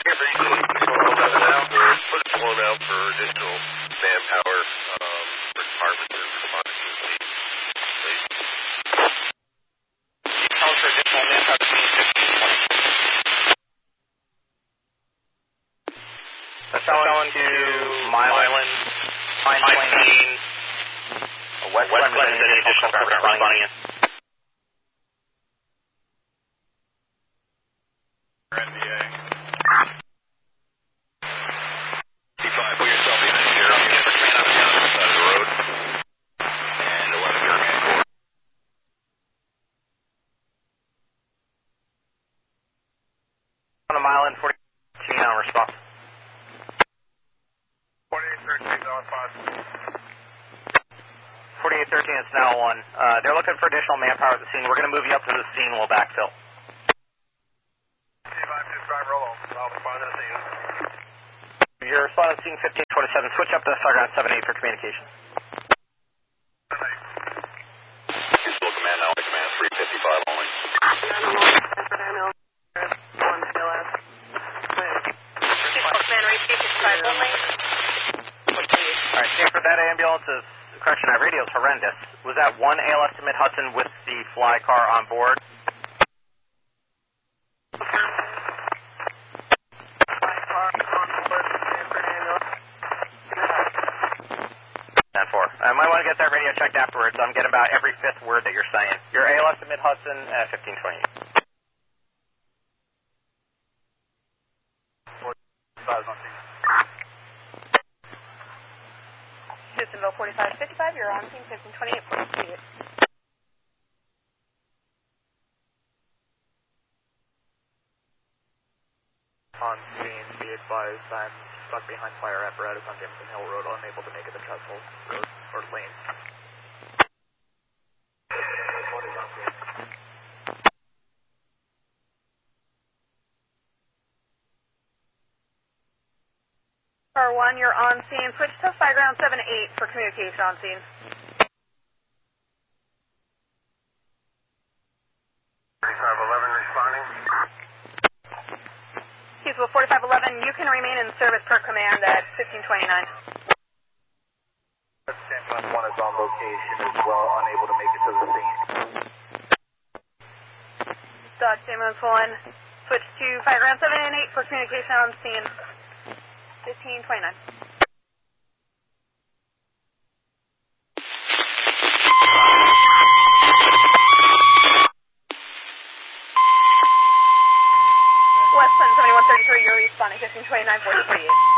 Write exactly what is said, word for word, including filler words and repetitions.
Here for Eagle, Control eleven out. We're putting one out for additional manpower um, for departments or for monitoring fleet. Please. Call for additional manpower to fifteen twenty. That's going to Mile Island, Pine Plains, West Glen, and then additional craft responding in. N D A. T five, put yourself behind here. I'm getting for command on the other side of the road. And eleven your man core. On a mile and fourteen on response. forty-eight thirteen, on five. forty-eight thirteen is now one. Uh, they're looking for additional manpower at the scene. We're going to move you up to the scene. We'll backfill. T five, two five, roll on. I'll respond to the scene. You're responding to scene fifteen twenty-seven. Switch up to Starground seven eight for communication. Still command now, command three fifty-five only. Alright, Stanford, that ambulance is, correction, that radio is horrendous. Was that one A L S to Mid-Hudson with the fly car on board? ten four. I might want to get that radio checked afterwards. I'm getting about every fifth word that you're saying. Your A L S to Mid-Hudson at fifteen twenty. Houstonville forty-five fifty-five, you're on scene fifteen twenty-eight, forty-eight. On scene, be advised, I'm stuck behind fire apparatus on Jameson Hill Road, unable to make it to Trestle Road or Lane. Car one, you're on scene. Switch to Fireground seven eight for communication on scene. thirty-five eleven responding. Houstonville forty-five eleven, you can remain in service per command at fifteen twenty-nine. Ambulance one is on location as well, unable to make it to the scene. Dodge Ambulance one, switch to Fireground seven eight for communication on scene. fifteen twenty-nine. West Glen seventy-one thirty-three, you're responding fifteen twenty-nine, forty forty-eight.